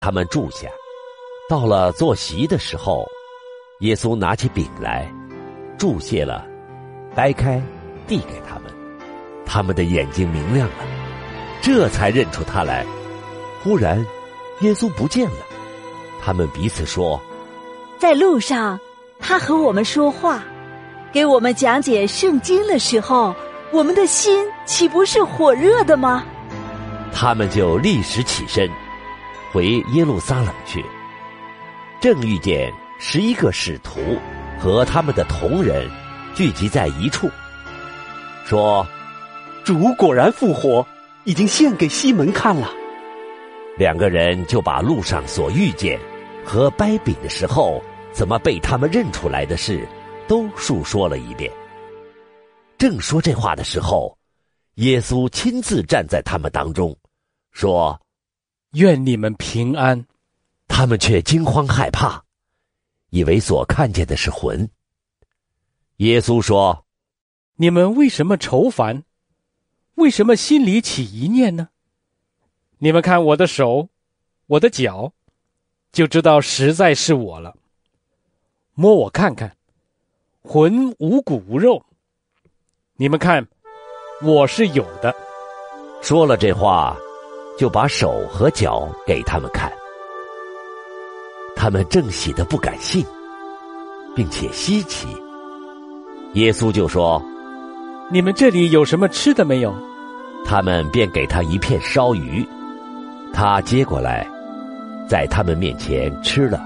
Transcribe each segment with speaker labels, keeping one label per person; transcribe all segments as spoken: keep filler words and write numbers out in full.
Speaker 1: 他们住下。到了坐席的时候，耶稣拿起饼来，祝谢了，掰开，递给他们。他们的眼睛明亮了，这才认出他来。忽然，耶稣不见了。他们彼此说：
Speaker 2: 在路上，他和我们说话，给我们讲解圣经的时候，我们的心岂不是火热的吗？
Speaker 1: 他们就立时起身，回耶路撒冷去。正遇见十一个使徒和他们的同人聚集在一处，说：
Speaker 3: 主果然复活，已经献给西门看了。
Speaker 1: 两个人就把路上所遇见和掰饼的时候怎么被他们认出来的事都述说了一遍。正说这话的时候，耶稣亲自站在他们当中，说：
Speaker 4: 愿你们平安。
Speaker 1: 他们却惊慌害怕，以为所看见的是魂。耶稣说：
Speaker 4: 你们为什么愁烦？为什么心里起疑念呢？你们看我的手，我的脚，就知道实在是我了。摸我看看，魂无骨无肉。你们看，我是有的。
Speaker 1: 说了这话，就把手和脚给他们看。他们正喜得不敢信，并且稀奇。耶稣就说：
Speaker 4: 你们这里有什么吃的没有？
Speaker 1: 他们便给他一片烧鱼，他接过来，在他们面前吃了。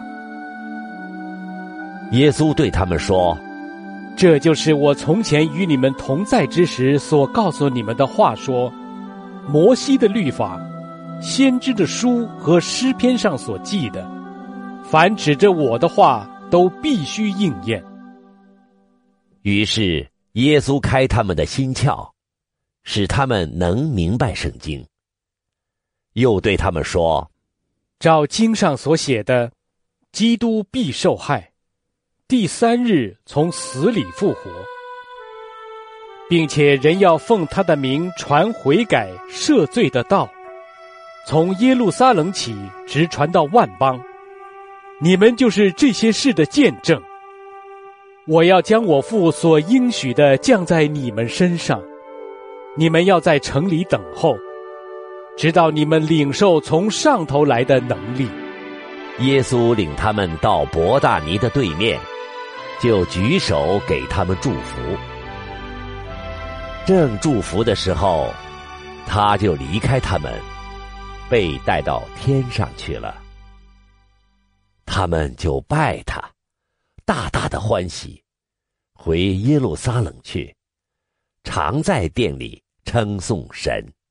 Speaker 1: 耶稣对他们说：
Speaker 4: 这就是我从前与你们同在之时所告诉你们的话，说摩西的律法、先知的书和诗篇上所记的，凡指着我的话都必须应验。
Speaker 1: 于是耶稣开他们的心窍，使他们能明白圣经。又对他们说：
Speaker 4: 照经上所写的，基督必受害，第三日从死里复活，并且人要奉他的名传悔改赦罪的道，从耶路撒冷起，直传到万邦。你们就是这些事的见证。我要将我父所应许的降在你们身上，你们要在城里等候，直到你们领受从上头来的能力。
Speaker 1: 耶稣领他们到伯大尼的对面，就举手给他们祝福。正祝福的时候，他就离开他们，被带到天上去了。他们就拜他，大大的欢喜，回耶路撒冷去，常在殿里称颂神。